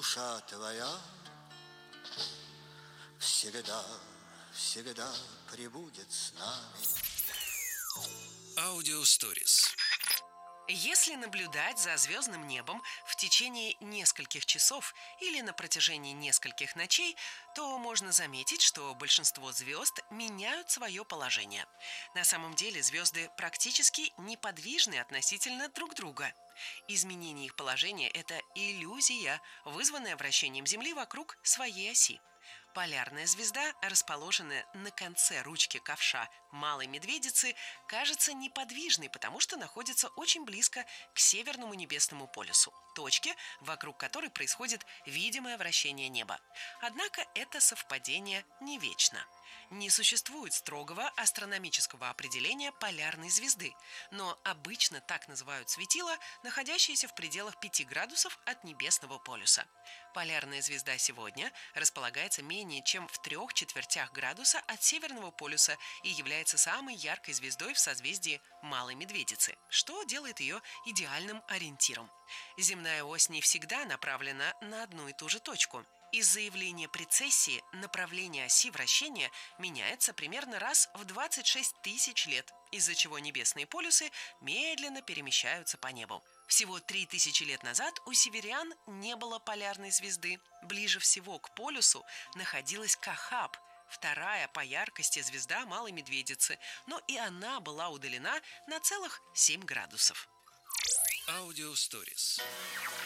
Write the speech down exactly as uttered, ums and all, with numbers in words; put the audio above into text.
душа твоя всегда, всегда пребудет с нами. Аудиосторис. Если наблюдать за звездным небом в течение нескольких часов или на протяжении нескольких ночей, то можно заметить, что большинство звезд меняют свое положение. На самом деле звезды практически неподвижны относительно друг друга. Изменение их положения – это иллюзия, вызванная вращением Земли вокруг своей оси. Полярная звезда, расположенная на конце ручки ковша Малой Медведицы, кажется неподвижной, потому что находится очень близко к Северному небесному полюсу, точке, вокруг которой происходит видимое вращение неба. Однако это совпадение не вечно. Не существует строгого астрономического определения полярной звезды, но обычно так называют светило, находящееся в пределах пяти градусов от небесного полюса. Полярная звезда сегодня располагается менее чем в трех четвертях градуса от Северного полюса и является самой яркой звездой в созвездии Малой Медведицы, что делает ее идеальным ориентиром. Земная ось не всегда направлена на одну и ту же точку. Из-за явления прецессии направление оси вращения меняется примерно раз в двадцать шесть тысяч лет, из-за чего небесные полюсы медленно перемещаются по небу. Всего три тысячи лет назад у северян не было полярной звезды. Ближе всего к полюсу находилась Кахаб, вторая по яркости звезда Малой Медведицы, но и она была удалена на целых семь градусов. Аудиосторис.